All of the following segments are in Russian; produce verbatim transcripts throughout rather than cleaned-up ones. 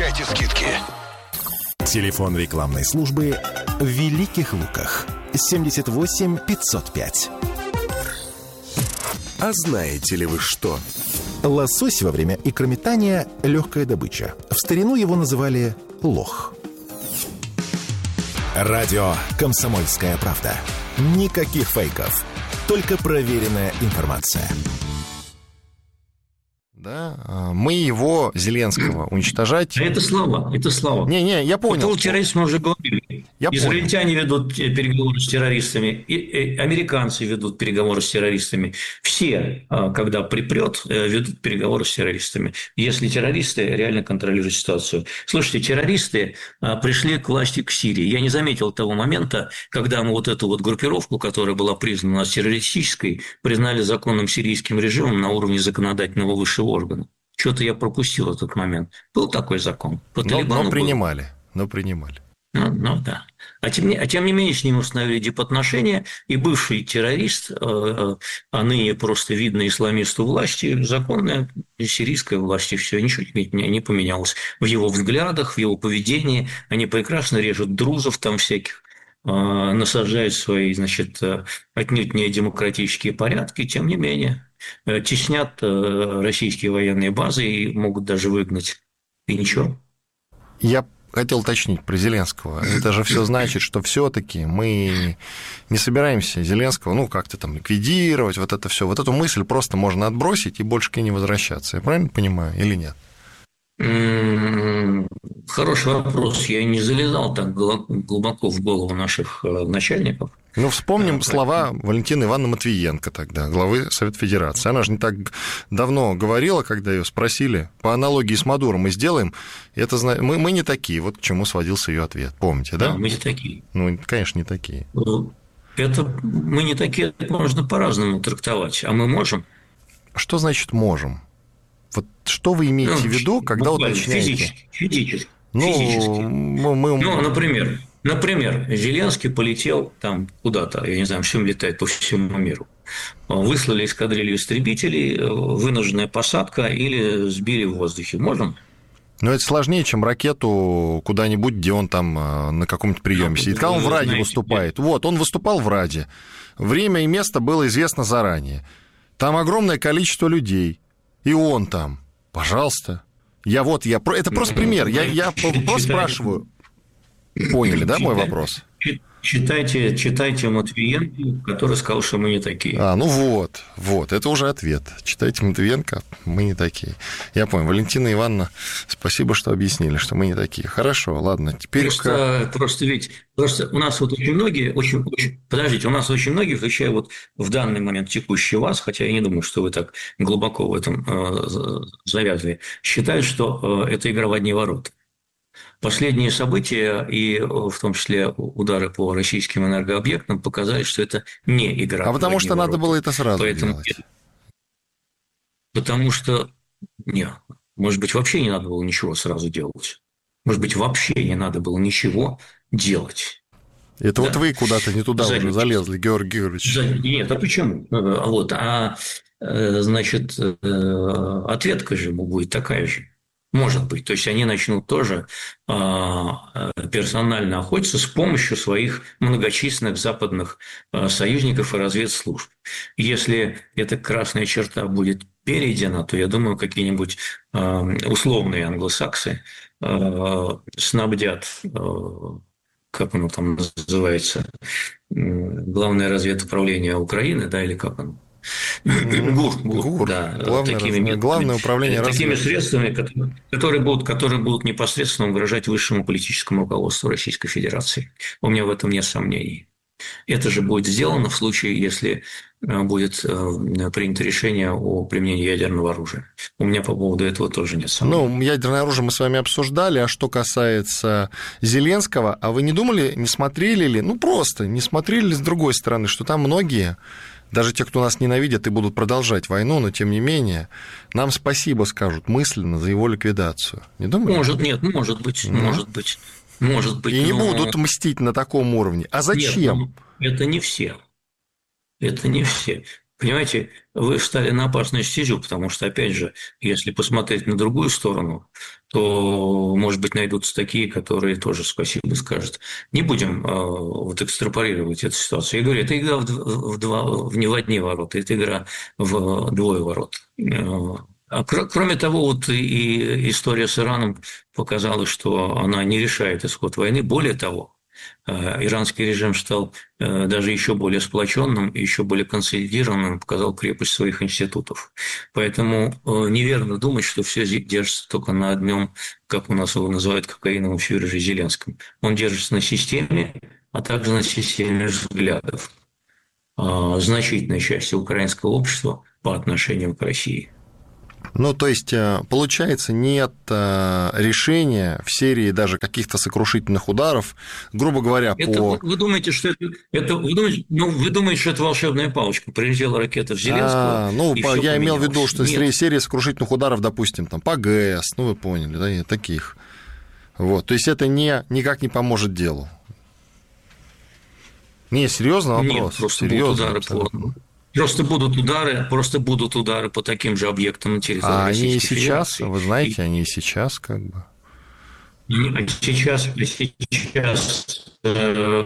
Получайте скидки. Телефон рекламной службы в Великих Луках. семьдесят восемь пятьсот пять. А знаете ли вы что? Лосось во время икрометания – легкая добыча. В старину его называли лох. Радио «Комсомольская правда». Никаких фейков. Только проверенная информация. Да, мы его, Зеленского, уничтожать... А это слова, это слова. Не-не, я понял. По терроризм мы уже говорили. Я Израильтяне понял. ведут переговоры с террористами, и, и американцы ведут переговоры с террористами. Все, когда припрет, ведут переговоры с террористами. Если террористы реально контролируют ситуацию. Слушайте, террористы пришли к власти к Сирии. Я не заметил того момента, когда мы вот эту вот группировку, которая была признана террористической, признали законным сирийским режимом на уровне законодательного высшего органа. Что-то я пропустил этот момент. Был такой закон. По но, но принимали, но принимали. Ну, ну да. А тем, не, а тем не менее с ним установили дипотношения, и бывший террорист, э, а ныне просто видно исламист у власти, законная сирийская власть, и все, ничего не, не поменялось в его взглядах, в его поведении. Они прекрасно режут друзов там всяких, э, насаждают свои, значит, отнюдь не демократические порядки, тем не менее э, теснят э, российские военные базы и могут даже выгнать. И ничего. Я хотел уточнить про Зеленского. Это же все значит, что все-таки мы не собираемся Зеленского, ну, как-то там ликвидировать, вот это все. Вот эту мысль просто можно отбросить и больше к ней не возвращаться. Я правильно понимаю или нет? Хороший вопрос. Я не залезал так глубоко в голову наших начальников. Ну, вспомним а, слова поэтому... Валентины Ивановны Матвиенко тогда, главы Совета Федерации. Она же не так давно говорила, когда ее спросили, по аналогии с Мадуро мы сделаем, это мы, мы не такие, вот к чему сводился ее ответ. Помните, да? Да, мы не такие. Ну, конечно, не такие. Это мы не такие, это можно по-разному трактовать, а мы можем. Что значит можем? Вот что вы имеете ну, в виду, когда уточняете? Физически. Физически. Ну, физически. Мы, мы... ну, например, например, Зеленский полетел там куда-то, я не знаю, всем летает по всему миру. Выслали эскадрилью истребителей, вынужденная посадка или сбили в воздухе. Можем? Но это сложнее, чем ракету куда-нибудь, где он там на каком-то приеме сидит. Когда он в Раде знаете, выступает. Где? Вот, он выступал в Раде. Время и место было известно заранее. Там огромное количество людей. И он там. Пожалуйста. Я вот, я... Это просто пример. Я, я просто спрашиваю. Поняли, да, мой вопрос? Читайте, читайте Матвиенко, который сказал, что мы не такие. А, ну вот, вот, это уже ответ. Читайте Матвиенко, мы не такие. Я понял. Валентина Ивановна, спасибо, что объяснили, что мы не такие. Хорошо, ладно, теперь... Просто, к... просто ведь, просто у нас вот очень многие, очень, очень, подождите, у нас очень многие, включая вот в данный момент текущий вас, хотя я не думаю, что вы так глубоко в этом э, завязли, считают, что э, это игра в одни ворота. Последние события, и в том числе удары по российским энергообъектам, показали, что это не игра. А потому что надо было это сразу Поэтому... делать. Потому что... Нет, может быть, вообще не надо было ничего сразу делать. Может быть, вообще не надо было ничего делать. Это да. Вот вы куда-то не туда Залез. уже залезли, Георгий Георгиевич. Нет, а почему? Вот, а, значит, ответка же ему будет такая же. Может быть. То есть они начнут тоже персонально охотиться с помощью своих многочисленных западных союзников и разведслужб. Если эта красная черта будет перейдена, то, я думаю, какие-нибудь условные англосаксы снабдят, как оно там называется, Главное разведуправление Украины, да, или как оно? ГУР, ГУР, ГУР, да, главное, такими раз... главное управление такими средствами, которые, которые, будут, которые будут непосредственно угрожать высшему политическому руководству Российской Федерации. У меня в этом нет сомнений. Это же будет сделано в случае, если будет принято решение о применении ядерного оружия. У меня по поводу этого тоже нет сомнений. Ну, ядерное оружие мы с вами обсуждали, а что касается Зеленского, а вы не думали, не смотрели ли, ну просто не смотрели ли с другой стороны, что там многие... Даже те, кто нас ненавидят и будут продолжать войну, но тем не менее, нам спасибо скажут мысленно за его ликвидацию. Не думаете? Может, нет, может быть, ну, может быть, может быть. И не но... будут мстить на таком уровне. А зачем? Нет, это не все. Это не все. Понимаете, вы встали на опасную стезю, потому что, опять же, если посмотреть на другую сторону, то, может быть, найдутся такие, которые тоже спасибо скажут. Не будем э, вот экстраполировать эту ситуацию. Я говорю, это игра в, в, два, в не в одни ворота, это игра в двое ворот. А кроме того, вот и история с Ираном показала, что она не решает исход войны. Более того, иранский режим стал даже еще более сплоченным, еще более консолидированным, показал крепость своих институтов. Поэтому неверно думать, что все держится только на одном, как у нас его называют, кокаиновом фюрере Зеленском. Он держится на системе, а также на системе взглядов значительной части украинского общества по отношению к России. Ну, то есть, получается, нет решения в серии даже каких-то сокрушительных ударов, грубо говоря, это, по... Вы думаете, что это... это вы, думаете, ну, вы думаете, что это волшебная палочка? Прилетела ракета в Зеленского, а, ну, и по, я имел в виду, что Нет. серия сокрушительных ударов, допустим, там, по ГЭС, ну, вы поняли, да, таких. Вот, то есть, это не, никак не поможет делу. Не, серьезный вопрос. Нет, просто серьезный, будут удары по... Просто будут удары, просто будут удары по таким же объектам на территории а Российской они и сейчас, Федерации. вы знаете, и... они и сейчас как бы. А сейчас, сейчас, э,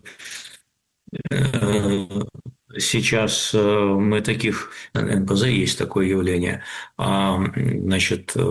э, сейчас мы таких, эн пэ зэ есть такое явление, а, значит, э,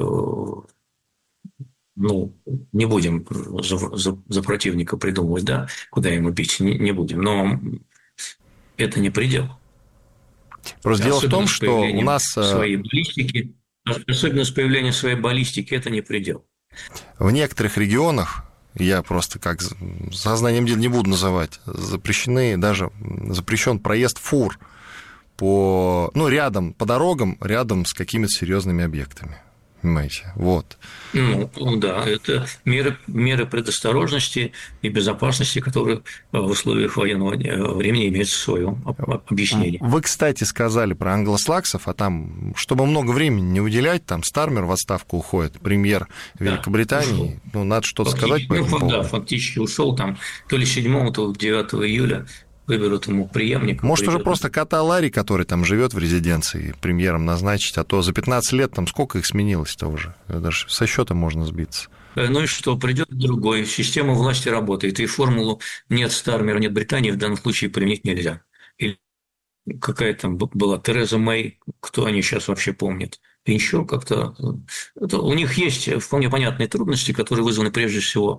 ну, не будем за, за, за противника придумывать, да, куда ему бить, не, не будем, но это не предел. Просто дело в том, что у нас... Своей баллистики, особенно с появлением своей баллистики, это не предел. В некоторых регионах, я просто как сознанием дела не буду называть, запрещены, даже запрещен проезд фур по, ну, рядом, по дорогам, рядом с какими-то серьезными объектами. Понимаете? Вот. Ну, да, это меры, меры предосторожности и безопасности, которые в условиях военного времени имеют свое объяснение. Вы, кстати, сказали про англосаксов, а там, чтобы много времени не уделять, там Стармер в отставку уходит, премьер Великобритании, да, ну, надо что-то фактически, сказать по этому ну, поводу. Да, фактически ушел там то ли седьмого, то ли девятого июля. Выберут ему преемника. Может, придет. уже просто кота Ларри, который там живет в резиденции, премьером назначить, а то за пятнадцать лет там сколько их сменилось-то уже? Даже со счета можно сбиться. Ну и что, придет другой, система власти работает, и формулу «нет Стармера, нет Британии» в данном случае применить нельзя. Или какая там была Тереза Мэй, кто они сейчас вообще помнят? Еще как-то... Это, у них есть вполне понятные трудности, которые вызваны прежде всего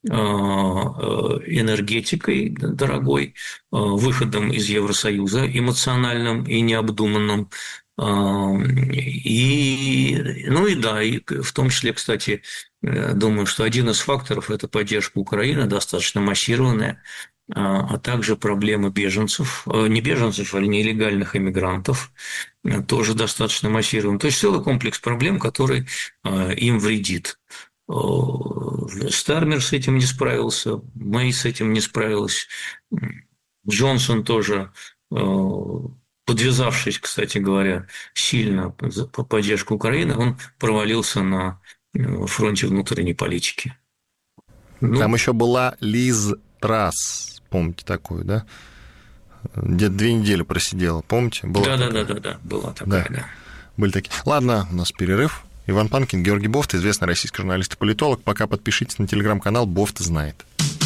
энергетикой дорогой, выходом из Евросоюза, эмоциональным и необдуманным. И, ну и да, и в том числе, кстати, думаю, что один из факторов – это поддержка Украины, достаточно массированная, а также проблемы беженцев, не беженцев, а нелегальных иммигрантов, тоже достаточно массированные. То есть целый комплекс проблем, который им вредит. Стармер с этим не справился, Мэй с этим не справилась, Джонсон тоже, подвязавшись, кстати говоря, сильно по поддержку Украины, он провалился на фронте внутренней политики. Ну, там еще была Лиз Трасс. Помните такую, да? Где-то две недели просидела, помните? Да, да, да, да, да, была такая, да. да. Были такие. Ладно, у нас перерыв. Иван Панкин, Георгий Бофт, известный российский журналист и политолог. Пока подпишитесь на телеграм-канал «Бофт знает».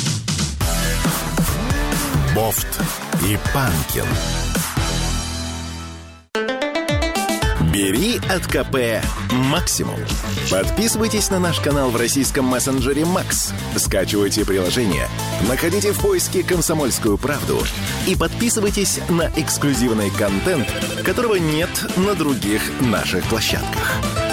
Бофт и Панкин. Бери от ка пэ максимум. Подписывайтесь на наш канал в российском мессенджере Макс. Скачивайте приложение, находите в поиске «Комсомольскую правду» и подписывайтесь на эксклюзивный контент, которого нет на других наших площадках.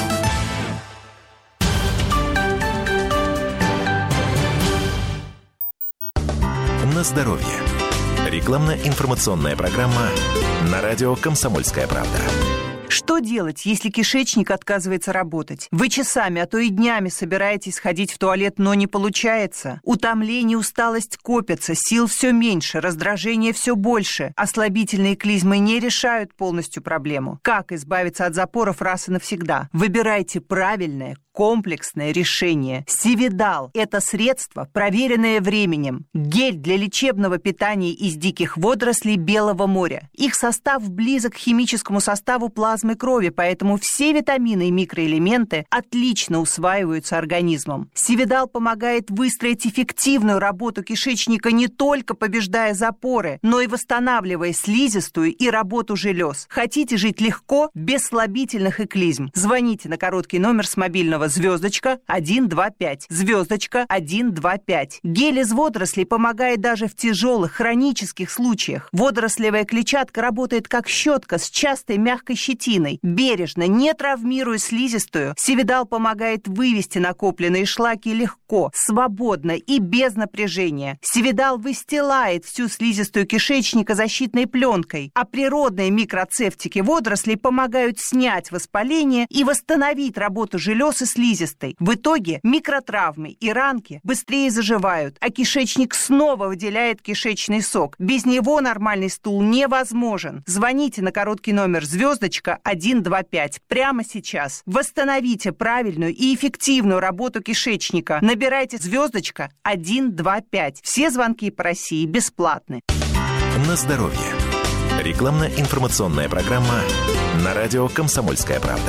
На здоровье. Рекламно-информационная программа на радио «Комсомольская правда». Что делать, если кишечник отказывается работать? Вы часами, а то и днями собираетесь ходить в туалет, но не получается. Утомление, усталость копятся, сил все меньше, раздражение все больше. Ослабительные клизмы не решают полностью проблему. Как избавиться от запоров раз и навсегда? Выбирайте правильное, комплексное решение. Сивидал – это средство, проверенное временем. Гель для лечебного питания из диких водорослей Белого моря. Их состав близок к химическому составу плазмы крови, поэтому все витамины и микроэлементы отлично усваиваются организмом. Сивидал помогает выстроить эффективную работу кишечника, не только побеждая запоры, но и восстанавливая слизистую и работу желез. Хотите жить легко, без слабительных и клизм? Звоните на короткий номер с мобильного звездочка один два пять. Звездочка один два пять. Гель из водорослей помогает даже в тяжелых хронических случаях. Водорослевая клетчатка работает как щетка с частой мягкой щетиной. Бережно, не травмируя слизистую, Сивидал помогает вывести накопленные шлаки легко, свободно и без напряжения. Сивидал выстилает всю слизистую кишечника защитной пленкой, а природные микроцефтики водорослей помогают снять воспаление и восстановить работу желез и слизистой. В итоге микротравмы и ранки быстрее заживают, а кишечник снова выделяет кишечный сок. Без него нормальный стул невозможен. Звоните на короткий номер звездочка один два пять прямо сейчас. Восстановите правильную и эффективную работу кишечника. Набирайте звездочка один два пять. Все звонки по России бесплатны. На здоровье. Рекламно-информационная программа на радио «Комсомольская правда».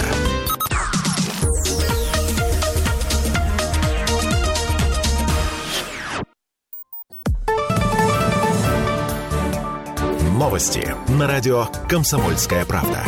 Новости на радио «Комсомольская правда».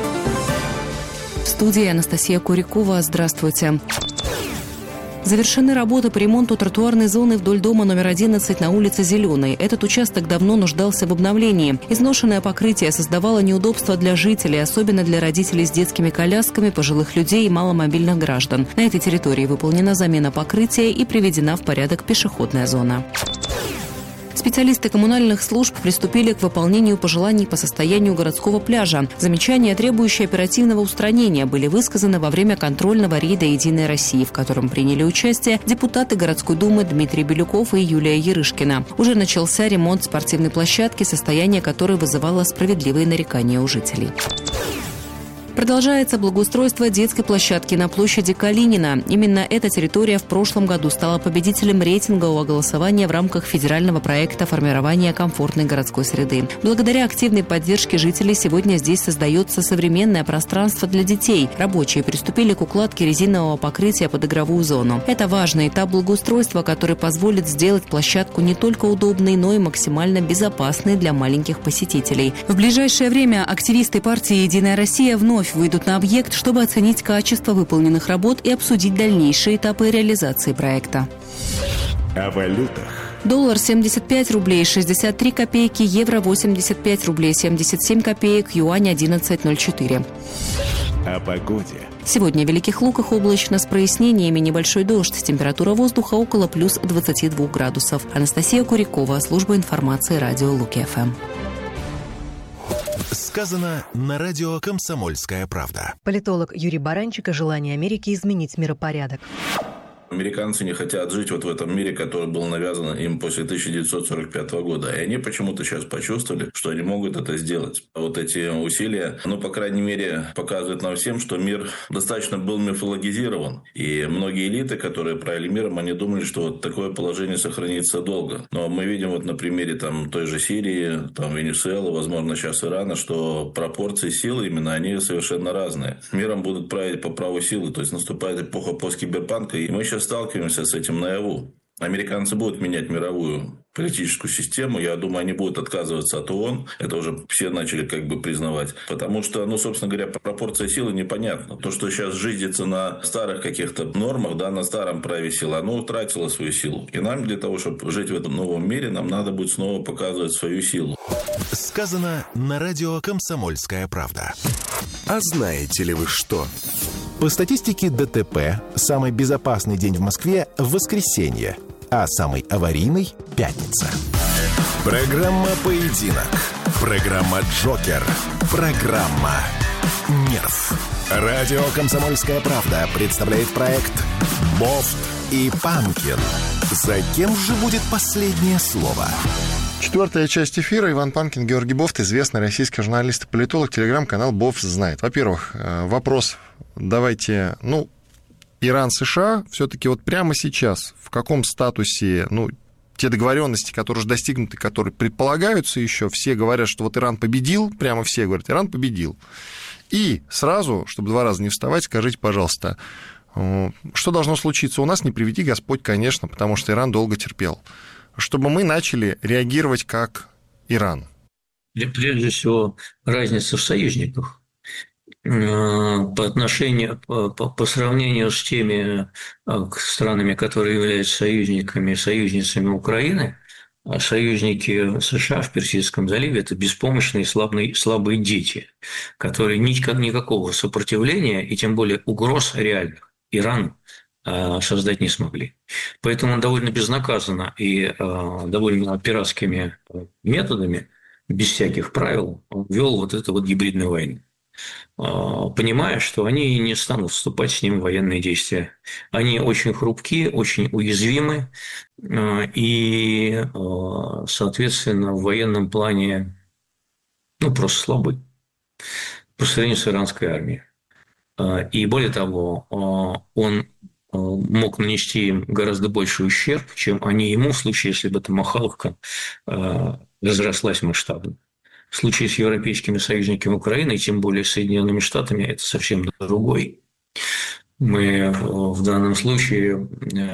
В студии Анастасия Курякова. Здравствуйте. Завершены работы по ремонту тротуарной зоны вдоль дома номер одиннадцать на улице Зеленой. Этот участок давно нуждался в обновлении. Изношенное покрытие создавало неудобства для жителей, особенно для родителей с детскими колясками, пожилых людей и маломобильных граждан. На этой территории выполнена замена покрытия и приведена в порядок пешеходная зона. Специалисты коммунальных служб приступили к выполнению пожеланий по состоянию городского пляжа. Замечания, требующие оперативного устранения, были высказаны во время контрольного рейда «Единой России», в котором приняли участие депутаты городской думы Дмитрий Белюков и Юлия Ярышкина. Уже начался ремонт спортивной площадки, состояние которой вызывало справедливые нарекания у жителей. Продолжается благоустройство детской площадки на площади Калинина. Именно эта территория в прошлом году стала победителем рейтингового голосования в рамках федерального проекта формирования комфортной городской среды. Благодаря активной поддержке жителей сегодня здесь создается современное пространство для детей. Рабочие приступили к укладке резинового покрытия под игровую зону. Это важный этап благоустройства, который позволит сделать площадку не только удобной, но и максимально безопасной для маленьких посетителей. В ближайшее время активисты партии «Единая Россия» вновь выйдут на объект, чтобы оценить качество выполненных работ и обсудить дальнейшие этапы реализации проекта. О валютах. Доллар семьдесят пять рублей шестьдесят три копейки, евро восемьдесят пять рублей семьдесят семь копеек, юань одиннадцать ноль четыре. О погоде. Сегодня в Великих Луках облачно с прояснениями, небольшой дождь. Температура воздуха около плюс двадцати двух градусов. Анастасия Курякова, служба информации радио Луки-ФМ. Сказано на радио «Комсомольская правда». Политолог Юрий Баранчик о желании Америки изменить миропорядок. Американцы не хотят жить вот в этом мире, который был навязан им после тысяча девятьсот сорок пятого года. И они почему-то сейчас почувствовали, что они могут это сделать. Вот эти усилия, ну, по крайней мере, показывают нам всем, что мир достаточно был мифологизирован. И многие элиты, которые правили миром, они думали, что вот такое положение сохранится долго. Но мы видим вот на примере там, той же Сирии, там, Венесуэлы, возможно, сейчас Ирана, что пропорции силы именно, они совершенно разные. Миром будут править по праву силы. То есть наступает эпоха посткиберпанка, и мы сейчас сталкиваемся с этим наяву. Американцы будут менять мировую политическую систему. Я думаю, они будут отказываться от ООН. Это уже все начали как бы признавать. Потому что, ну, собственно говоря, пропорция силы непонятна. То, что сейчас жизнится на старых каких-то нормах, да, на старом праве силы, оно утратило свою силу. И нам для того, чтобы жить в этом новом мире, нам надо будет снова показывать свою силу. Сказано на радио «Комсомольская правда». А знаете ли вы что? По статистике ДТП, самый безопасный день в Москве – воскресенье, а самый аварийный – пятница. Программа «Поединок». Программа «Джокер». Программа «Нерв». Радио «Комсомольская правда» представляет проект «Бофт и Панкин». За кем же будет последнее слово? Четвертая часть эфира. Иван Панкин, Георгий Бофт, известный российский журналист и политолог, телеграм-канал «Бофт знает». Во-первых, вопрос давайте, ну, Иран, США, все-таки вот прямо сейчас в каком статусе, ну, те договоренности, которые уже достигнуты, которые предполагаются еще, все говорят, что вот Иран победил, прямо все говорят, Иран победил. И сразу, чтобы два раза не вставать, скажите, пожалуйста, что должно случиться у нас, не приведи Господь, конечно, потому что Иран долго терпел, чтобы мы начали реагировать как Иран? Прежде всего, разница в союзниках. По отношению, по, по сравнению с теми странами, которые являются союзниками, союзницами Украины, союзники США в Персидском заливе – это беспомощные слабые, слабые дети, которые никак, никакого сопротивления и тем более угроз реальных Ирану создать не смогли. Поэтому он довольно безнаказанно и довольно пиратскими методами, без всяких правил, вел вот эту вот гибридную войну, понимая, что они не станут вступать с ним в военные действия. Они очень хрупкие, очень уязвимы и, соответственно, в военном плане ну, просто слабы по сравнению с иранской армией. И более того, он мог нанести им гораздо больший ущерб, чем они ему в случае, если бы томахавка разрослась масштабно. В случае с европейскими союзниками Украины, и тем более с Соединенными Штатами, это совсем другой. Мы в данном случае,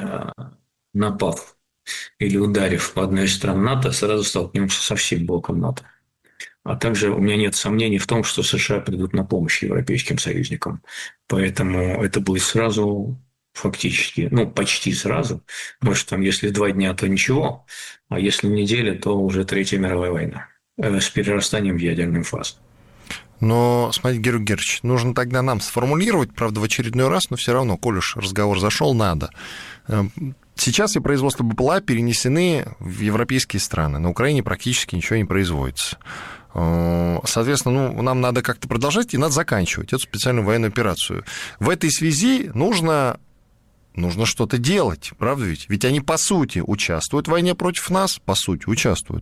напав или ударив по одной из стран НАТО, сразу столкнемся со всем блоком НАТО. А также у меня нет сомнений в том, что США придут на помощь европейским союзникам. Поэтому это будет сразу, фактически, ну, почти сразу. Может, там, если два дня, то ничего, а если неделя, то уже Третья мировая война с перерастанием в ядерную фазу. Но, смотрите, Георгий Георгиевич, нужно тогда нам сформулировать, правда, в очередной раз, но все равно, коль уж разговор зашел, надо. Сейчас все производства БПЛА перенесены в европейские страны. На Украине практически ничего не производится. Соответственно, ну, нам надо как-то продолжать и надо заканчивать эту специальную военную операцию. В этой связи нужно, нужно что-то делать, правда ведь? Ведь они, по сути, участвуют в войне против нас, по сути, участвуют.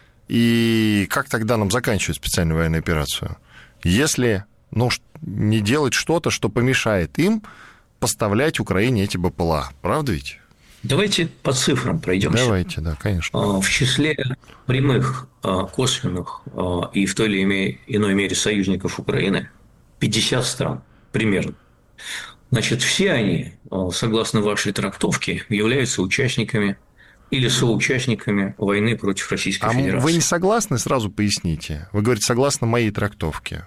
И как тогда нам заканчивать специальную военную операцию? Если ну, не делать что-то, что помешает им поставлять Украине эти БПЛА. Правда ведь? Давайте по цифрам пройдемся. Давайте, да, конечно. В числе прямых, косвенных и в той или иной мере союзников Украины пятьдесят стран примерно. Значит, все они, согласно вашей трактовке, являются участниками или соучастниками войны против Российской а Федерации. Вы не согласны? Сразу поясните. Вы говорите, согласно моей трактовке.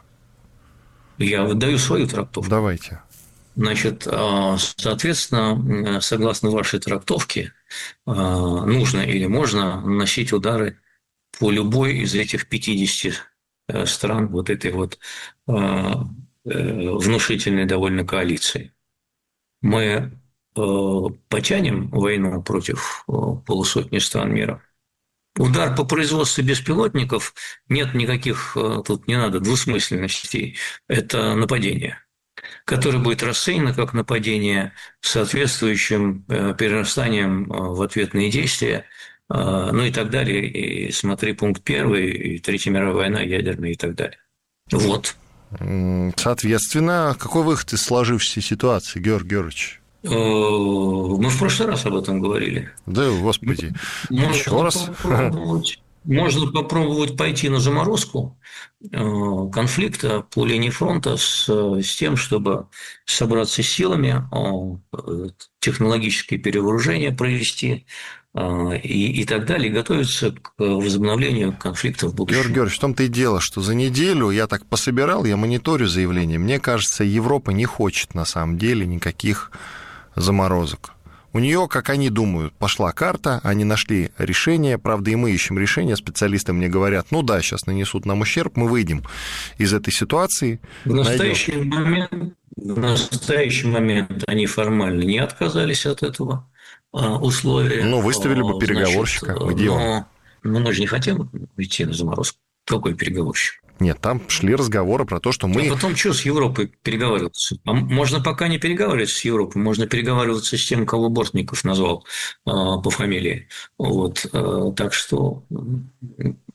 Я выдаю свою трактовку. Давайте. Значит, соответственно, согласно вашей трактовке, нужно или можно наносить удары по любой из этих пятидесяти стран вот этой вот внушительной довольно коалиции. Мы потянем войну против полусотни стран мира. Удар по производству беспилотников, нет никаких, тут не надо двусмысленностей, это нападение, которое будет расценено как нападение с соответствующим перерастанием в ответные действия, ну и так далее. И смотри пункт первый, и Третья мировая война, ядерная и так далее. Вот. Соответственно, какой выход из сложившейся ситуации, Георгий Георгиевич? Мы в прошлый раз об этом говорили. Да, господи. Можно Еще раз. Попробовать, можно попробовать пойти на заморозку конфликта по линии фронта с, с тем, чтобы собраться с силами, технологические перевооружения провести и, и так далее, и готовиться к возобновлению конфликта в будущем. Георгий Георгиевич, в том-то и дело, что за неделю я так пособирал, я мониторю заявления. Мне кажется, Европа не хочет на самом деле никаких заморозок. У нее, как они думают, пошла карта, они нашли решение, правда, и мы ищем решение, специалисты мне говорят, ну да, сейчас нанесут нам ущерб, мы выйдем из этой ситуации. В настоящий момент, в настоящий момент они формально не отказались от этого условия. Ну, выставили бы переговорщика, значит, где но, он? Но мы же не хотим идти на заморозку. Какой переговорщик? Нет, там шли разговоры про то, что мы... А потом что с Европой переговариваться? А можно пока не переговариваться с Европой, можно переговариваться с тем, кого Бортников назвал э, по фамилии. Вот, э, так что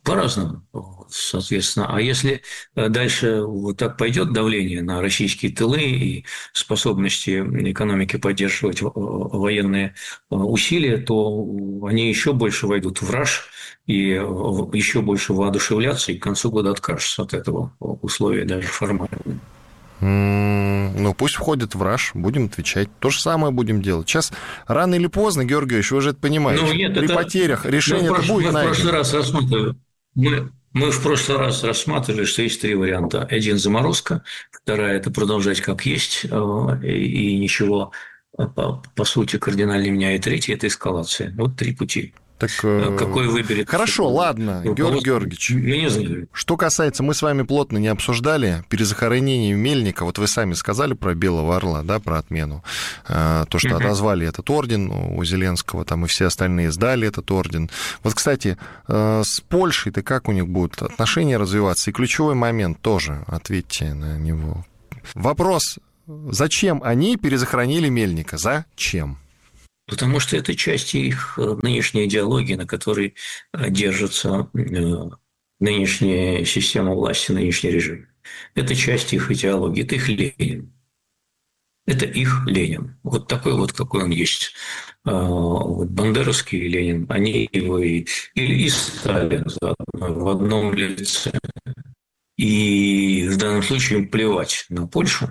По-разному, соответственно. А если дальше вот так пойдет давление на российские тылы и способности экономики поддерживать военные усилия, то они еще больше войдут в раж и еще больше воодушевлятся, и к концу года откажутся от этого условия даже формально. Ну, пусть входит в раж, будем отвечать. То же самое будем делать. Сейчас, рано или поздно, Георгий Георгиевич, вы же это понимаете, ну, нет, при это... потерях решение это будет найдено. Мы в прошлый раз рассматривали, мы, мы в прошлый раз рассматривали, что есть три варианта. Один – заморозка, вторая – это продолжать как есть, и ничего, по, по сути, кардинально не меняет. Третий – это эскалация. Вот три пути. Так, какой выберет? Хорошо, ладно, Георгий Георгиевич. Я не знаю. Что касается, мы с вами плотно не обсуждали перезахоронение Мельника. Вот вы сами сказали про Белого Орла, да, про отмену. То, что uh-huh. отозвали этот орден у Зеленского, там и все остальные сдали этот орден. Вот, кстати, с Польшей-то как у них будут отношения развиваться? И ключевой момент тоже, ответьте на него. Вопрос, зачем они перезахоронили Мельника? Зачем? Потому что это часть их нынешней идеологии, на которой держится нынешняя система власти, нынешний режим. Это часть их идеологии, это их Ленин. Это их Ленин. Вот такой вот, какой он есть. Вот бандеровский Ленин, они его и, или и Сталин заодно в одном лице. И в данном случае им плевать на Польшу,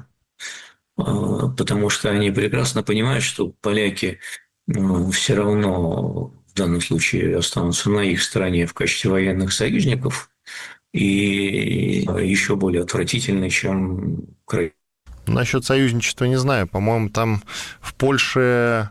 потому что они прекрасно понимают, что поляки все равно в данном случае останутся на их стороне в качестве военных союзников и еще более отвратительны, чем Украина. Насчет союзничества не знаю. По-моему, там в Польше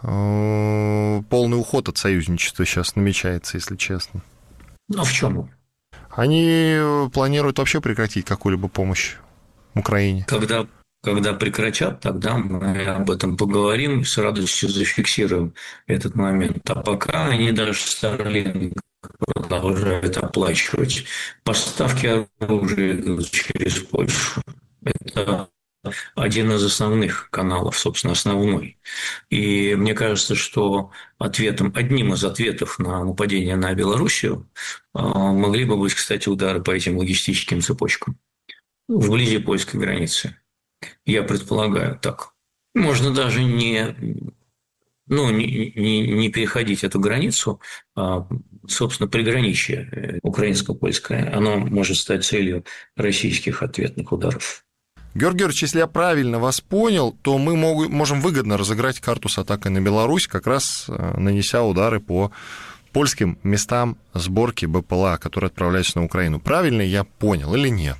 э, полный уход от союзничества сейчас намечается, если честно. Ну, в чем? Они планируют вообще прекратить какую-либо помощь Украине. Когда Когда прекратят, тогда мы об этом поговорим, с радостью зафиксируем этот момент. А пока они даже Starlink продолжают оплачивать поставки оружия через Польшу. Это один из основных каналов, собственно, основной. И мне кажется, что ответом, одним из ответов на нападение на Белоруссию могли бы быть, кстати, удары по этим логистическим цепочкам вблизи польской границы. Я предполагаю так. Можно даже не, ну, не, не, не переходить эту границу, а, собственно, приграничье украинско-польское. Оно может стать целью российских ответных ударов. Георгий Георгиевич, если я правильно вас понял, то мы можем выгодно разыграть карту с атакой на Беларусь, как раз нанеся удары по польским местам сборки БПЛА, которые отправляются на Украину. Правильно я понял или нет?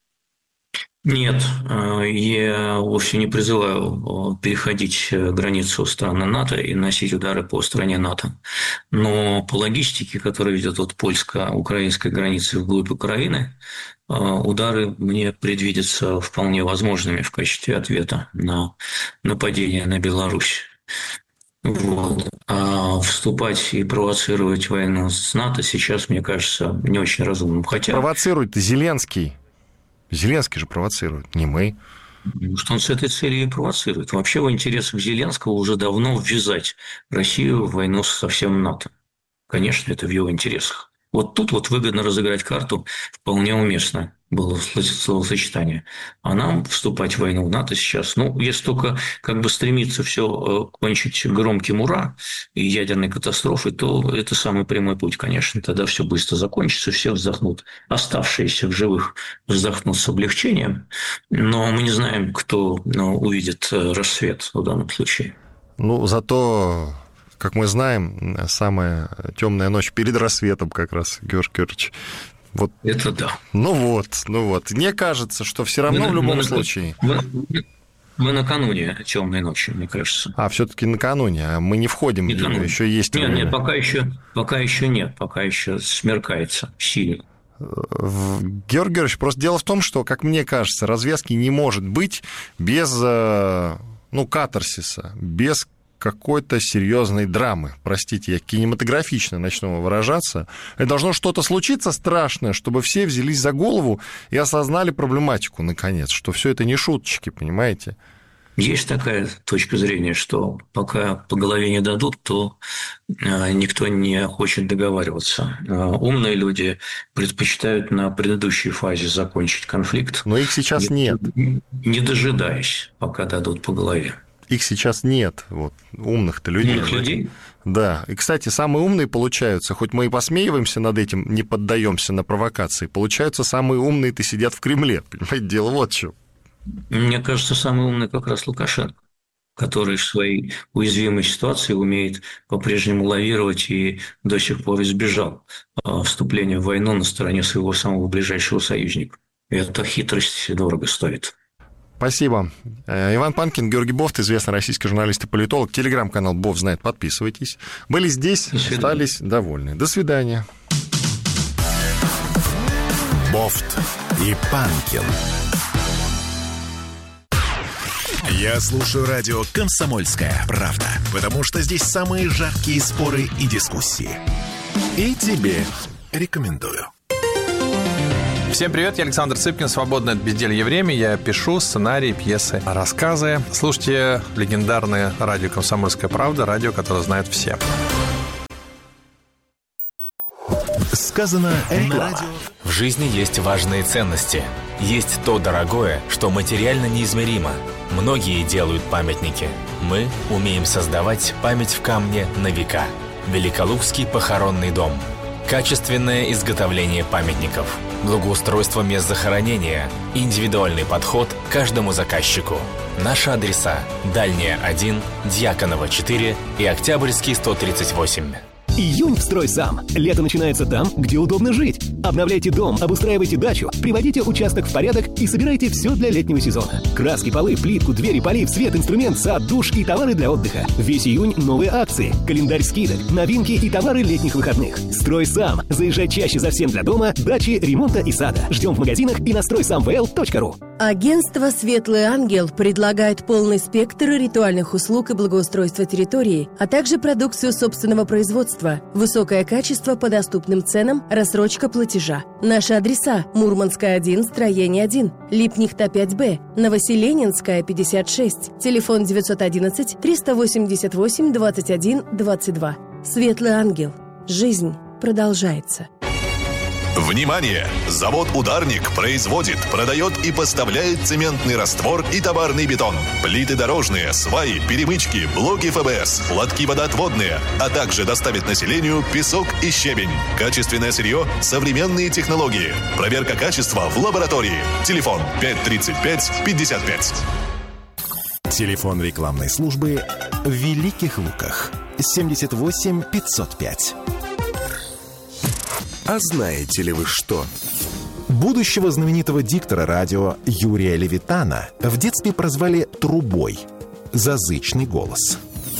Нет, я вовсе не призываю переходить границу страны НАТО и носить удары по стране НАТО. Но по логистике, которая ведет от польско-украинской границы вглубь Украины, удары мне предвидятся вполне возможными в качестве ответа на нападение на Беларусь. Вот. А вступать и провоцировать войну с НАТО сейчас, мне кажется, не очень разумным. Хотя... Провоцирует Зеленский. Зеленский же провоцирует, не мы. Что он с этой целью и провоцирует. Вообще в интересах Зеленского уже давно ввязать Россию в войну со всем НАТО. Конечно, это в его интересах. Вот тут вот выгодно разыграть карту вполне уместно было словосочетание. А нам вступать в войну в НАТО сейчас, ну, если только как бы стремиться все кончить громким «ура» и ядерной катастрофой, то это самый прямой путь, конечно. Тогда все быстро закончится, все вздохнут. Оставшиеся в живых вздохнут с облегчением, но мы не знаем, кто ну, увидит рассвет в данном случае. Ну, зато... Как мы знаем, самая темная ночь перед рассветом как раз, Георгий Георгиевич. Вот. Это да. Ну вот, ну вот. Мне кажется, что все равно мы, в любом мы, случае... Мы, мы накануне темной ночи, мне кажется. А, все-таки накануне, а мы не входим, накануне. Еще есть нет, время. Нет, пока еще, пока еще нет, пока еще смеркается сильно. Георгий Георгиевич, просто дело в том, что, как мне кажется, развязки не может быть без, ну, катарсиса, без какой-то серьезной драмы. Простите, я кинематографично начну выражаться. И должно что-то случиться страшное, чтобы все взялись за голову и осознали проблематику, наконец, что все это не шуточки, понимаете? Есть такая точка зрения, что пока по голове не дадут, то никто не хочет договариваться. Умные люди предпочитают на предыдущей фазе закончить конфликт. Но их сейчас нет. Не дожидаясь, пока дадут по голове. Их сейчас нет, вот, умных-то людей. Умных людей? Да. И, кстати, самые умные получаются, хоть мы и посмеиваемся над этим, не поддаемся на провокации, получаются самые умные-то сидят в Кремле. Понимаете, дело вот в чем. Мне кажется, самый умный как раз Лукашенко, который в своей уязвимой ситуации умеет по-прежнему лавировать и до сих пор избежал вступления в войну на стороне своего самого ближайшего союзника. И эта хитрость дорого стоит. Спасибо. Иван Панкин, Георгий Бофт, известный российский журналист и политолог. Телеграм-канал Бофт знает, подписывайтесь. Были здесь, остались довольны. До свидания. Бофт и Панкин. Я слушаю радио «Комсомольская правда», потому что здесь самые жаркие споры и дискуссии. И тебе рекомендую. Всем привет, я Александр Цыпкин, свободное от безделья время. Я пишу сценарии, пьесы, рассказы. Слушайте легендарное радио «Комсомольская правда», радио, которое знают все. Сказано на радио. В жизни есть важные ценности. Есть то дорогое, что материально неизмеримо. Многие делают памятники. Мы умеем создавать память в камне на века. Великолукский похоронный дом. Качественное изготовление памятников. Благоустройство мест захоронения. Индивидуальный подход к каждому заказчику. Наши адреса: Дальняя один, Дьяконова четыре и Октябрьский сто тридцать восемь. Июнь в «Строй сам». Лето начинается там, где удобно жить. Обновляйте дом, обустраивайте дачу, приводите участок в порядок и собирайте все для летнего сезона. Краски, полы, плитку, двери, полив, свет, инструмент, сад, душ и товары для отдыха. Весь июнь новые акции, календарь скидок, новинки и товары летних выходных. «Строй сам». Заезжай чаще за всем для дома, дачи, ремонта и сада. Ждем в магазинах и на строй сам вэ эл точка ру. Агентство «Светлый ангел» предлагает полный спектр ритуальных услуг и благоустройства территории, а также продукцию собственного производства. Высокое качество по доступным ценам, рассрочка платежа. Наши адреса: Мурманская один, строение один, Липнихта пять бэ, Новоселенинская пятьдесят шесть, телефон девятьсот одиннадцать триста восемьдесят восемь двадцать один двадцать два. «Светлый ангел». Жизнь продолжается. Внимание! Завод «Ударник» производит, продает и поставляет цементный раствор и товарный бетон, плиты дорожные, сваи, перемычки, блоки эф бэ эс, лотки водоотводные, а также доставит населению песок и щебень. Качественное сырье, современные технологии. Проверка качества в лаборатории. Телефон пять тридцать пять пятьдесят пять. Телефон рекламной службы в Великих Луках. семьдесят восемь пятьсот пять. А знаете ли вы что? Будущего знаменитого диктора радио Юрия Левитана в детстве прозвали «Трубой» за зычный голос.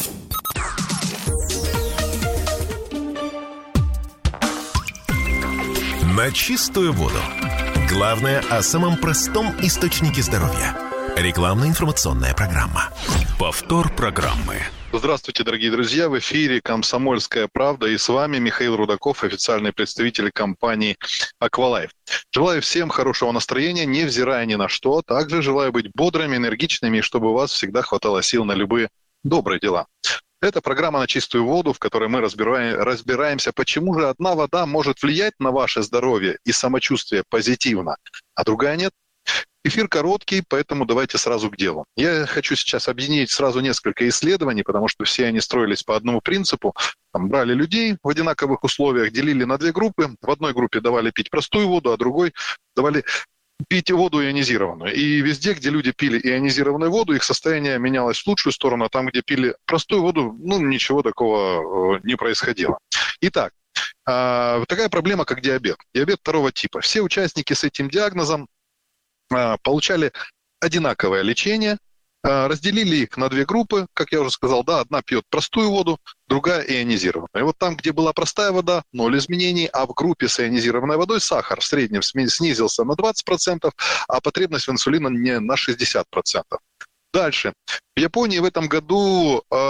На чистую воду. Главное о самом простом источнике здоровья. Рекламно-информационная программа. Повтор программы. Здравствуйте, дорогие друзья. В эфире «Комсомольская правда». И с вами Михаил Рудаков, официальный представитель компании «Аквалайф». Желаю всем хорошего настроения, невзирая ни на что. Также желаю быть бодрыми, энергичными, и чтобы у вас всегда хватало сил на любые добрые дела. Это программа «На чистую воду», в которой мы разбираем, разбираемся, почему же одна вода может влиять на ваше здоровье и самочувствие позитивно, а другая нет. Эфир короткий, поэтому давайте сразу к делу. Я хочу сейчас объединить сразу несколько исследований, потому что все они строились по одному принципу. Там брали людей в одинаковых условиях, делили на две группы. В одной группе давали пить простую воду, а другой давали пить воду ионизированную. И везде, где люди пили ионизированную воду, их состояние менялось в лучшую сторону, а там, где пили простую воду, ну, ничего такого не происходило. Итак, такая проблема, как диабет. Диабет второго типа. Все участники с этим диагнозом получали одинаковое лечение, разделили их на две группы, как я уже сказал, да, одна пьет простую воду, другая ионизированную. И вот там, где была простая вода, ноль изменений, а в группе с ионизированной водой сахар в среднем снизился на двадцать процентов, а потребность в инсулине не на шестьдесят процентов. Дальше. В Японии в этом году э,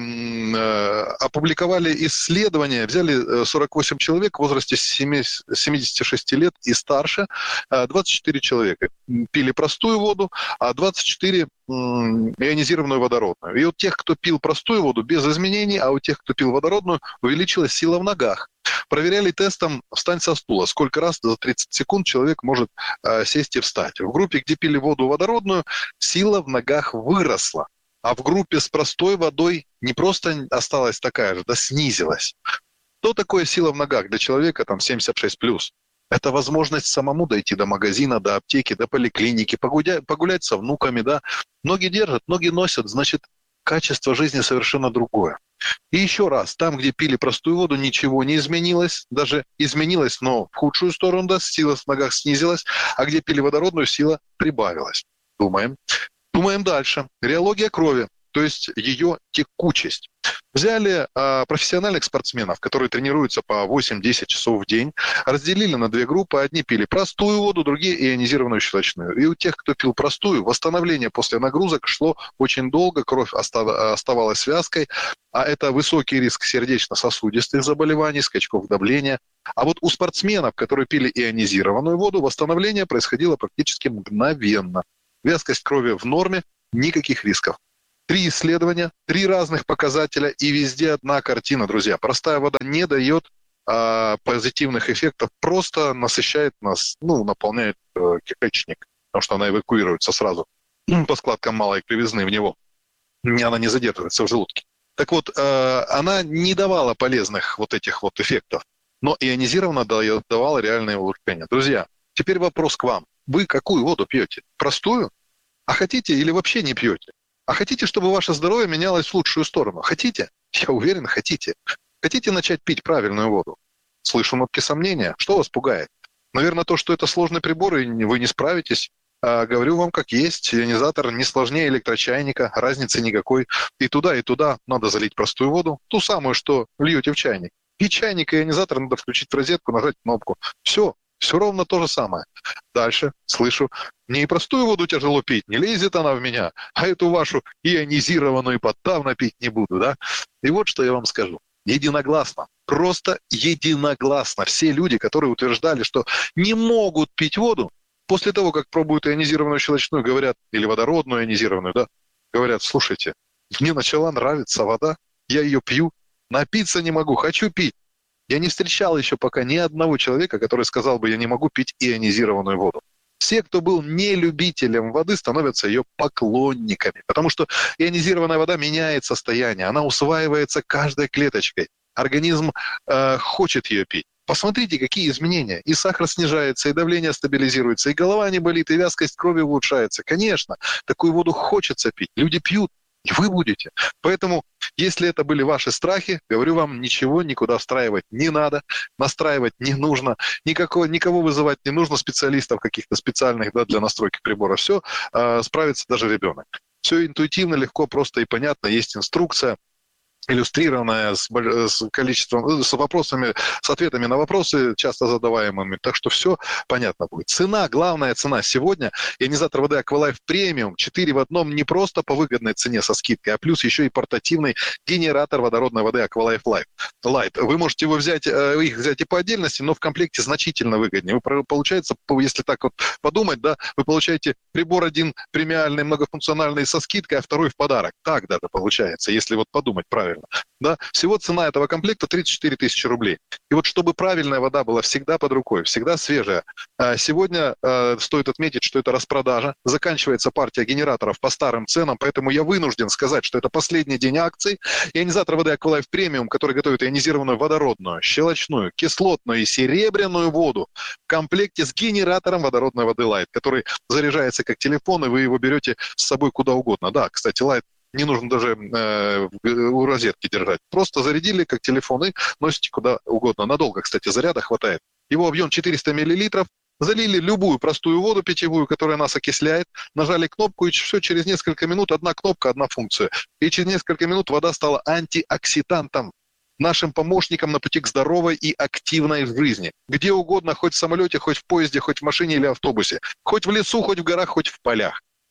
э, опубликовали исследование, взяли сорок восемь человек в возрасте семидесяти шести лет и старше, двадцать четыре человека пили простую воду, а двадцать четыре э, ионизированную водородную. И у тех, кто пил простую воду, без изменений, а у тех, кто пил водородную, увеличилась сила в ногах. Проверяли тестом «встань со стула», сколько раз за тридцать секунд человек может э, сесть и встать. В группе, где пили воду водородную, сила в ногах выросла, а в группе с простой водой не просто осталась такая же, да снизилась. Что такое сила в ногах для человека там семьдесят шесть плюс? Это возможность самому дойти до магазина, до аптеки, до поликлиники, погулять, погулять со внуками, да. Ноги держат, ноги носят, значит, качество жизни совершенно другое. И еще раз, там, где пили простую воду, ничего не изменилось, даже изменилось, но в худшую сторону, да, сила в ногах снизилась, а где пили водородную, сила прибавилась. Думаем. Думаем дальше. Реология крови, то есть ее текучесть. Взяли э, профессиональных спортсменов, которые тренируются по восемь-десять часов в день, разделили на две группы. Одни пили простую воду, другие ионизированную щелочную. И у тех, кто пил простую, восстановление после нагрузок шло очень долго, кровь остав, оставалась связкой, а это высокий риск сердечно-сосудистых заболеваний, скачков давления. А вот у спортсменов, которые пили ионизированную воду, восстановление происходило практически мгновенно. Вязкость крови в норме, никаких рисков. Три исследования, три разных показателя, и везде одна картина, друзья. Простая вода не дает а, позитивных эффектов, просто насыщает нас, ну, наполняет э, кишечник, потому что она эвакуируется сразу по складкам малой кривизны в него. Она не задерживается в желудке. Так вот, э, она не давала полезных вот этих вот эффектов, но ионизированно давала реальное улучшение. Друзья, теперь вопрос к вам. Вы какую воду пьете? Простую? А хотите или вообще не пьете? А хотите, чтобы ваше здоровье менялось в лучшую сторону? Хотите? Я уверен, хотите. Хотите начать пить правильную воду? Слышу нотки сомнения. Что вас пугает? Наверное, то, что это сложный прибор, и вы не справитесь. А, говорю вам, как есть. Ионизатор не сложнее электрочайника, разницы никакой. И туда, и туда надо залить простую воду. Ту самую, что льете в чайник. И чайник, и ионизатор надо включить в розетку, нажать кнопку. Все. Все ровно то же самое. Дальше слышу, мне и простую воду тяжело пить, не лезет она в меня, а эту вашу ионизированную подавно пить не буду, да? И вот что я вам скажу. Единогласно, просто единогласно все люди, которые утверждали, что не могут пить воду, после того, как пробуют ионизированную щелочную, говорят, или водородную ионизированную, да, говорят, слушайте, мне начала нравиться вода, я ее пью, напиться не могу, хочу пить. Я не встречал еще пока ни одного человека, который сказал бы, я не могу пить ионизированную воду. Все, кто был не любителем воды, становятся ее поклонниками, потому что ионизированная вода меняет состояние, она усваивается каждой клеточкой. Организм э, хочет ее пить. Посмотрите, какие изменения. И сахар снижается, и давление стабилизируется, и голова не болит, и вязкость крови улучшается. Конечно, такую воду хочется пить. Люди пьют, и вы будете. Поэтому, если это были ваши страхи, говорю вам, ничего никуда встраивать не надо, настраивать не нужно, никакого, никого вызывать не нужно, специалистов каких-то специальных, да, для настройки прибора. Все, э, справится даже ребенок. Все интуитивно, легко, просто и понятно. Есть инструкция, иллюстрированная с, с количеством, с вопросами, с ответами на вопросы, часто задаваемыми. Так что все понятно будет. Цена, главная цена сегодня, ионизатор воды Aqualife Premium четыре в одном, не просто по выгодной цене со скидкой, а плюс еще и портативный генератор водородной воды Aqualife Light. Light. Вы можете его взять, их взять и по отдельности, но в комплекте значительно выгоднее. Вы, получается, если так вот подумать, да, вы получаете прибор один премиальный, многофункциональный со скидкой, а второй в подарок. Так даже получается, если вот подумать правильно. Да? Всего цена этого комплекта тридцать четыре тысячи рублей. И вот чтобы правильная вода была всегда под рукой, всегда свежая. Сегодня э, стоит отметить, что это распродажа. Заканчивается партия генераторов по старым ценам, поэтому я вынужден сказать, что это последний день акций. Ионизатор воды Aqualife Premium, который готовит ионизированную водородную, щелочную, кислотную и серебряную воду в комплекте с генератором водородной воды Light, который заряжается как телефон, и вы его берете с собой куда угодно. Да, кстати, Light не нужно даже э, у розетки держать. Просто зарядили как телефон и носите куда угодно. Надолго, кстати, заряда хватает. Его объем четыреста миллилитров. Залили любую простую воду питьевую, которая нас окисляет, нажали кнопку, и все, через несколько минут одна кнопка, одна функция. И через несколько минут вода стала антиоксидантом, нашим помощником на пути к здоровой и активной жизни. Где угодно, хоть в самолете, хоть в поезде, хоть в машине или автобусе. Хоть в лесу, хоть в горах, хоть в полях.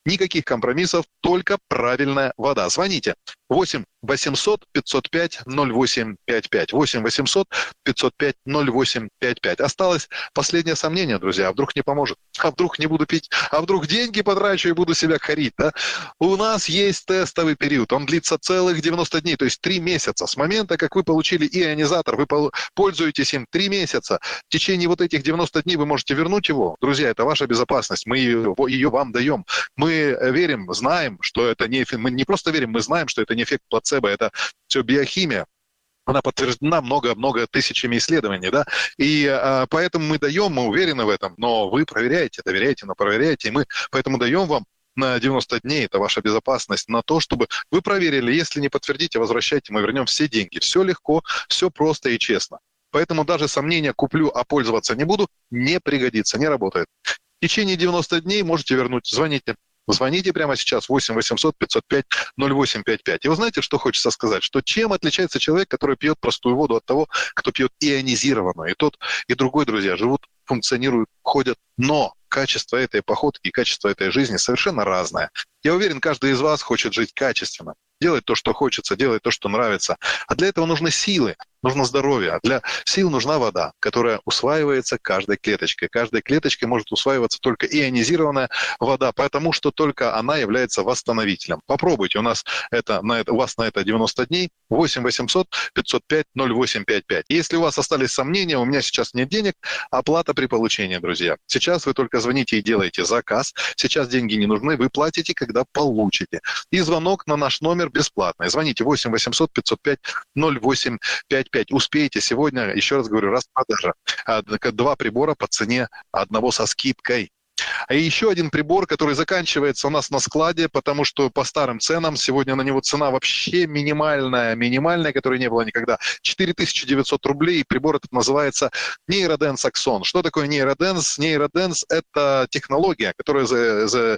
Никаких компромиссов, только правильная вода. Звоните восемь восемьсот пятьсот пять ноль восемь пять пять. восемь восемьсот пятьсот пять ноль восемь пять пять. Осталось последнее сомнение, друзья. А вдруг не поможет? А вдруг не буду пить? А вдруг деньги потрачу и буду себя корить? Да? У нас есть тестовый период. Он длится целых девяносто дней, то есть три месяца. С момента, как вы получили ионизатор, вы пользуетесь им три месяца. В течение вот этих девяноста дней вы можете вернуть его. Друзья, это ваша безопасность. Мы ее, ее вам даем. Мы верим, знаем, что это не... Мы не просто верим, мы знаем, что это не эффект плацебо, это все биохимия. Она подтверждена много-много тысячами исследований, да, и а, поэтому мы даем, мы уверены в этом, но вы проверяете, доверяете, но проверяете, и мы поэтому даем вам на девяносто дней, это ваша безопасность, на то, чтобы вы проверили, если не подтвердите, возвращайте, мы вернем все деньги. Все легко, все просто и честно. Поэтому даже сомнения «куплю, а пользоваться не буду» не пригодится, не работает. В течение девяноста дней можете вернуть, звоните. Звоните прямо сейчас восемь восемьсот пятьсот пять ноль восемь пять пять. И вы знаете, что хочется сказать? Что чем отличается человек, который пьет простую воду, от того, кто пьет ионизированную? И тот, и другой, друзья, живут, функционируют, ходят, но качество этой походки и качество этой жизни совершенно разное. Я уверен, каждый из вас хочет жить качественно, делать то, что хочется, делать то, что нравится. А для этого нужны силы, нужно здоровье. А для сил нужна вода, которая усваивается каждой клеточкой. Каждой клеточкой может усваиваться только ионизированная вода, потому что только она является восстановителем. Попробуйте, у нас это, на это, у вас на это девяносто дней. восемь восемьсот пятьсот пять ноль восемь пять пять. Если у вас остались сомнения, у меня сейчас нет денег, оплата при получении, друзья. Сейчас вы только звоните и делаете заказ. Сейчас деньги не нужны, вы платите, когда получите. И звонок на наш номер бесплатный. Звоните восемь восемьсот пятьсот пять ноль восемь пять пять. Успеете сегодня, еще раз говорю, распродажа. Два прибора по цене одного со скидкой. А еще один прибор, который заканчивается у нас на складе, потому что по старым ценам, сегодня на него цена вообще минимальная, минимальная, которой не было никогда, четыре тысячи девятьсот рублей, и прибор этот называется Neurodance Axon. Что такое Neurodance? Neurodance – это технология, которая за, за,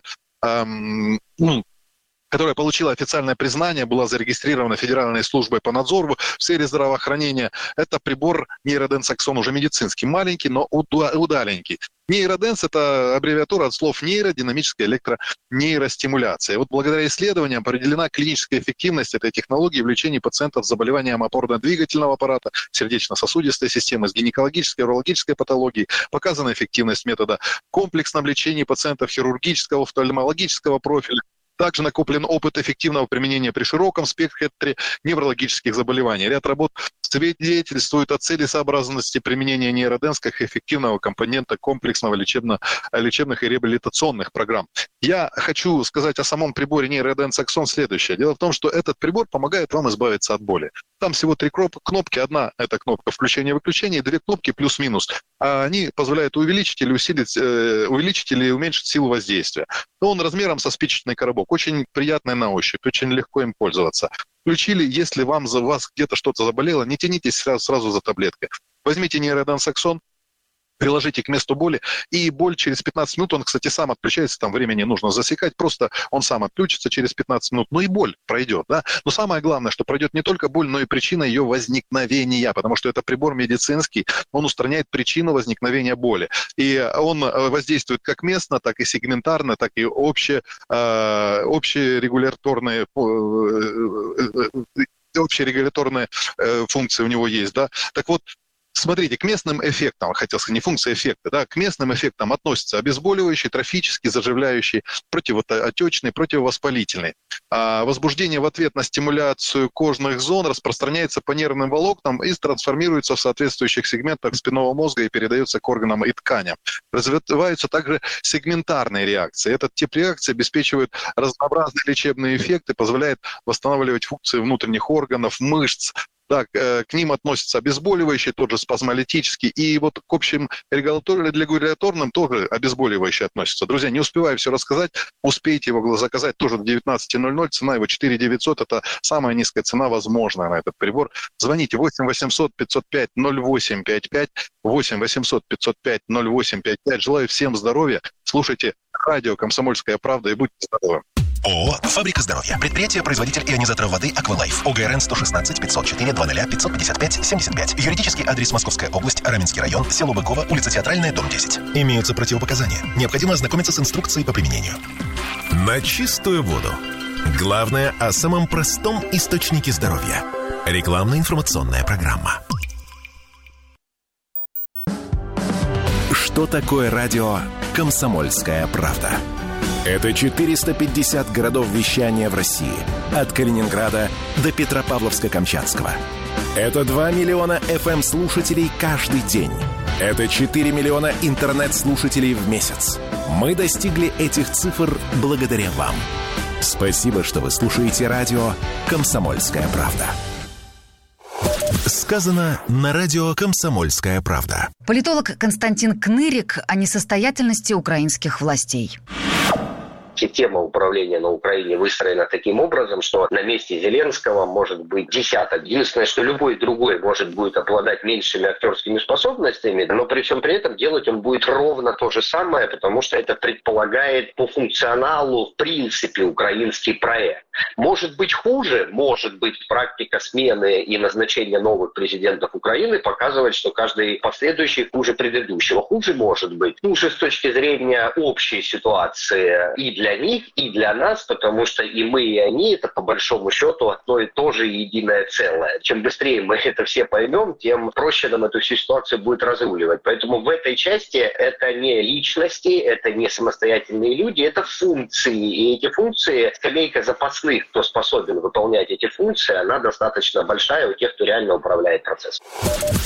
эм, ну, которая получила официальное признание, была зарегистрирована Федеральной службой по надзору в сфере здравоохранения. Это прибор Neurodance Axon, уже медицинский, маленький, но удаленький. Нейроденс – это аббревиатура от слов нейро, динамическая электронейростимуляция. Вот благодаря исследованиям определена клиническая эффективность этой технологии в лечении пациентов с заболеванием опорно-двигательного аппарата, сердечно-сосудистой системы, с гинекологической, урологической патологией. Показана эффективность метода в комплексном лечении пациентов хирургического, офтальмологического профиля. Также накоплен опыт эффективного применения при широком спектре неврологических заболеваний. Ряд работ свидетельствует о целесообразности применения нейроденс как эффективного компонента комплексного лечебно, лечебных и реабилитационных программ. Я хочу сказать о самом приборе Neurodance Axon следующее. Дело в том, что этот прибор помогает вам избавиться от боли. Там всего три кнопки. Одна – это кнопка включения-выключения, и две кнопки плюс-минус. Они позволяют увеличить или усилить, э, увеличить или уменьшить силу воздействия. Он размером со спичечный коробок. Очень приятный на ощупь, очень легко им пользоваться. Включили, если вам за вас где-то что-то заболело, не тянитесь сразу, сразу за таблеткой. Возьмите Neurodance Axon, приложите к месту боли, и боль через пятнадцать минут, он, кстати, сам отключается, там времени нужно засекать, просто он сам отключится через пятнадцать минут, ну и боль пройдет, да. Но самое главное, что пройдет не только боль, но и причина ее возникновения, потому что это прибор медицинский, он устраняет причину возникновения боли. И он воздействует как местно, так и сегментарно, так и обще, э, общие регуляторные общие регуляторные э, функции у него есть, да. Так вот, смотрите, к местным эффектам, хотел сказать, не функция эффекта, да, к местным эффектам относятся обезболивающий, трофический, заживляющий, противоотечный, противовоспалительный. А возбуждение в ответ на стимуляцию кожных зон распространяется по нервным волокнам и трансформируется в соответствующих сегментах спинного мозга и передается к органам и тканям. Развиваются также сегментарные реакции. Этот тип реакции обеспечивает разнообразные лечебные эффекты, позволяет восстанавливать функции внутренних органов, мышц. Да, к ним относятся обезболивающие, тот же спазмолитический, и вот к общим регуляторным тоже обезболивающие относятся. Друзья, не успеваю все рассказать, успейте его заказать тоже до девятнадцати ноль-ноль, цена его четыре тысячи девятьсот, это самая низкая цена возможная на этот прибор. Звоните восемь восемьсот пятьсот пять ноль восемь пять пять, восемь восемьсот пятьсот пять ноль восемь пять пять. Желаю всем здоровья, слушайте радио «Комсомольская правда» и будьте здоровы. ООО «Фабрика здоровья». Предприятие-производитель ионизаторов воды «Аквалайф». ОГРН сто шестнадцать пятьсот четыре двадцать пятьсот пятьдесят пять семьдесят пять. Юридический адрес: Московская область, Раменский район, село Быково, улица Театральная, дом десять. Имеются противопоказания. Необходимо ознакомиться с инструкцией по применению. На чистую воду. Главное о самом простом источнике здоровья. Рекламно-информационная программа. Что такое радио «Комсомольская правда»? Это четыреста пятьдесят городов вещания в России. От Калининграда до Петропавловска-Камчатского. Это два миллиона эф эм-слушателей каждый день. Это четыре миллиона интернет-слушателей в месяц. Мы достигли этих цифр благодаря вам. Спасибо, что вы слушаете радио «Комсомольская правда». Сказано на радио «Комсомольская правда». Политолог Константин Кнырик о несостоятельности украинских властей. Система управления на Украине выстроена таким образом, что на месте Зеленского может быть десяток. Единственное, что любой другой может будет обладать меньшими актерскими способностями, но при всем при этом делать он будет ровно то же самое, потому что это предполагает по функционалу в принципе украинский проект. Может быть хуже, может быть практика смены и назначения новых президентов Украины показывает, что каждый последующий хуже предыдущего. Хуже может быть. Хуже с точки зрения общей ситуации и для для них, и для нас, потому что и мы, и они, это по большому счету одно и то же единое целое. Чем быстрее мы это все поймем, тем проще нам эту всю ситуацию будет разруливать. Поэтому в этой части это не личности, это не самостоятельные люди, это функции. И эти функции, скамейка запасных, кто способен выполнять эти функции, она достаточно большая у тех, кто реально управляет процессом.